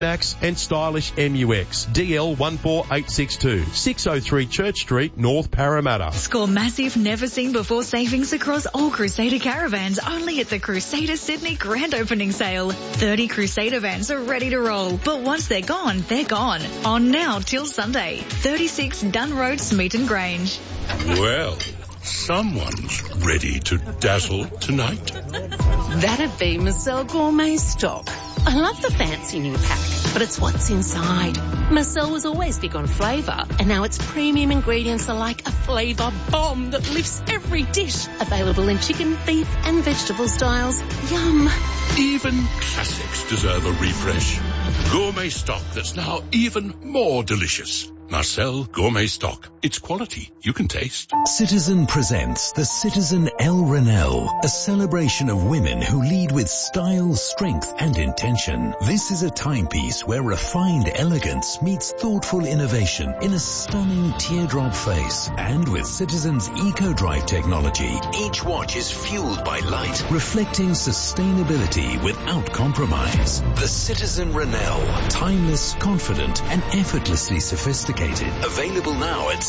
Max and stylish MUX. DL 14862, 603 Church Street, North Parramatta. Score massive, never-seen-before savings across all Crusader caravans only at the Crusader Sydney Grand Opening Sale. 30 Crusader vans are ready to roll, but once they're gone, they're gone. On now till Sunday. 36 Dunn Road, Smeaton Grange. Well, someone's ready to dazzle tonight. That'd be Marcel Gourmet Stock. I love the fancy new pack, but it's what's inside. Marcel was always big on flavour, and now its premium ingredients are like a flavour bomb that lifts every dish. Available in chicken, beef and vegetable styles. Yum. Even classics deserve a refresh. Gourmet Stock that's now even more delicious. Marcel Gourmet Stock. It's quality you can taste. Citizen presents the Citizen El Renelle, a celebration of women who lead with style, strength and intention. This is a timepiece where refined elegance meets thoughtful innovation in a stunning teardrop face. And with Citizen's EcoDrive technology, each watch is fueled by light, reflecting sustainability without compromise. The Citizen Renelle, timeless, confident and effortlessly sophisticated. Available now at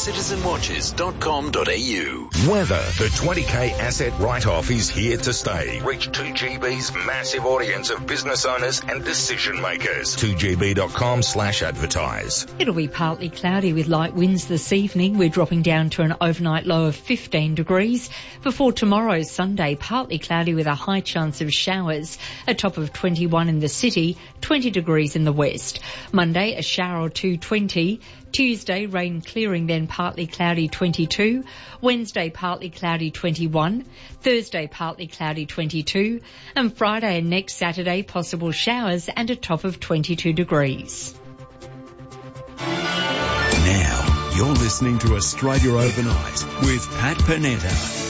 citizenwatches.com.au. Weather. The 20k asset write-off is here to stay. Reach 2GB's massive audience of business owners and decision makers. 2gb.com/advertise. It'll be partly cloudy with light winds this evening. We're dropping down to an overnight low of 15 degrees. Before tomorrow, Sunday, partly cloudy with a high chance of showers. A top of 21 in the city, 20 degrees in the west. Monday, a shower or two, 20. Tuesday, rain clearing, then partly cloudy, 22. Wednesday, partly cloudy, 21. Thursday, partly cloudy, 22. And Friday and next Saturday, possible showers and a top of 22 degrees. Now, you're listening to Australia Overnight with Pat Panetta.